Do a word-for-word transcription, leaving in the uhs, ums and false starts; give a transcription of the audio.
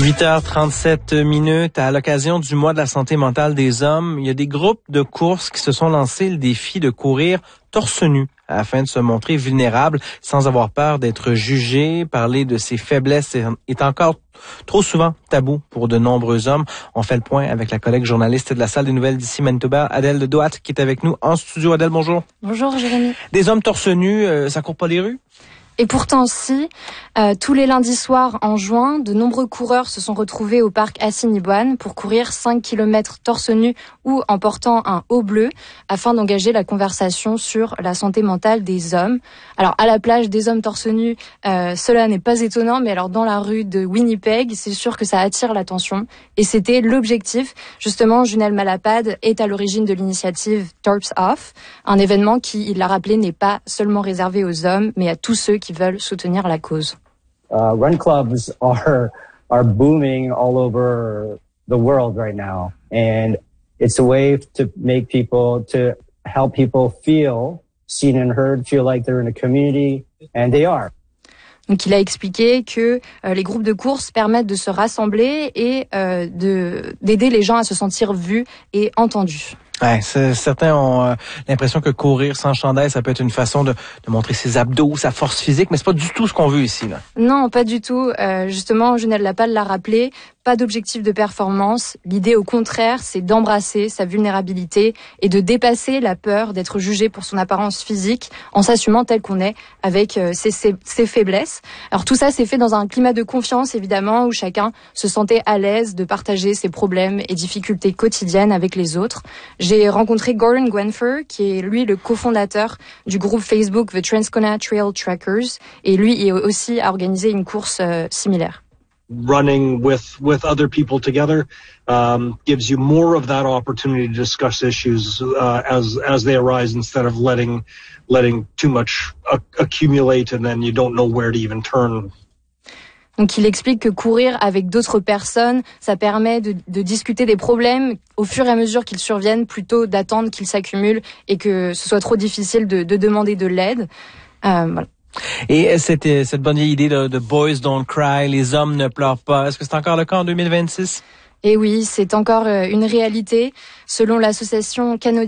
huit heures trente-sept minutes, à l'occasion du mois de la santé mentale des hommes, il y a des groupes de course qui se sont lancés le défi de courir torse nu afin de se montrer vulnérables sans avoir peur d'être jugés. Parler de ses faiblesses est encore trop souvent tabou pour de nombreux hommes. On fait le point avec la collègue journaliste de la salle des nouvelles d'ici Manitoba, Adèle de Doat, qui est avec nous en studio. Adèle, bonjour. Bonjour Jérémy. Des hommes torse nu, euh, ça court pas les rues? Et pourtant si, euh, tous les lundis soirs en juin, de nombreux coureurs se sont retrouvés au parc Assiniboine pour courir cinq kilomètres torse nu ou en portant un haut bleu afin d'engager la conversation sur la santé mentale des hommes. Alors à la plage des hommes torse nu, euh, cela n'est pas étonnant, mais alors dans la rue de Winnipeg, c'est sûr que ça attire l'attention. Et c'était l'objectif. Justement, Junel Malapad est à l'origine de l'initiative Torps Off, un événement qui, il l'a rappelé, n'est pas seulement réservé aux hommes, mais à tous ceux qui veulent soutenir la cause. Uh, run clubs are are booming all over the world right now, and it's a way to make people, to help people feel seen and heard, feel like they're in a community, and they are. Donc il a expliqué que euh, les groupes de course permettent de se rassembler et euh, de d'aider les gens à se sentir vus et entendus. Ouais, certains ont euh, l'impression que courir sans chandail, ça peut être une façon de, de montrer ses abdos, sa force physique, mais c'est pas du tout ce qu'on veut ici, là. Non, pas du tout. Euh, justement, Junel Lapal l'a rappelé, pas d'objectif de performance. L'idée, au contraire, c'est d'embrasser sa vulnérabilité et de dépasser la peur d'être jugé pour son apparence physique en s'assumant tel qu'on est avec euh, ses, ses, ses faiblesses. Alors tout ça, c'est fait dans un climat de confiance, évidemment, où chacun se sentait à l'aise de partager ses problèmes et difficultés quotidiennes avec les autres. J'ai rencontré Gordon Gwenfer, qui est lui le cofondateur du groupe Facebook The Transcona Trail Trackers, et lui il aussi a organisé une course euh, similaire. Running with with other people together um, gives you more of that opportunity to discuss issues uh, as as they arise, instead of letting letting too much accumulate and then you don't know where to even turn. Donc il explique que courir avec d'autres personnes, ça permet de, de discuter des problèmes au fur et à mesure qu'ils surviennent, plutôt d'attendre qu'ils s'accumulent et que ce soit trop difficile de, de demander de l'aide. Euh, voilà. Et cette, cette bonne vieille idée de, de Boys Don't Cry, les hommes ne pleurent pas, est-ce que c'est encore le cas en deux mille vingt-six? Et oui, c'est encore une réalité. Selon l'association canadienne